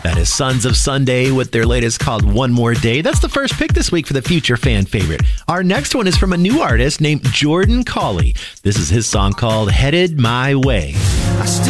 That is Sons of Sunday with their latest called One More Day. That's the first pick this week for the Future Fan Favorite. Our next one is from a new artist named Jordan Cawley. This is his song called Headed My Way.